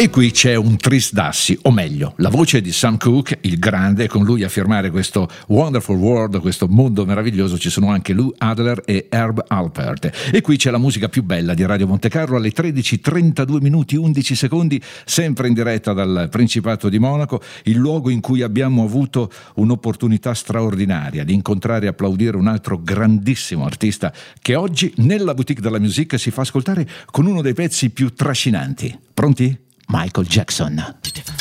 E qui c'è un Tris Dassi, o meglio, la voce di Sam Cooke, il grande, con lui a firmare questo Wonderful World, questo mondo meraviglioso. Ci sono anche Lou Adler e Herb Alpert. E qui c'è la musica più bella di Radio Monte Carlo alle 13:32 minuti 11 secondi, sempre in diretta dal Principato di Monaco, il luogo in cui abbiamo avuto un'opportunità straordinaria di incontrare e applaudire un altro grandissimo artista che oggi nella Boutique della Musique si fa ascoltare con uno dei pezzi più trascinanti. Pronti? Michael Jackson.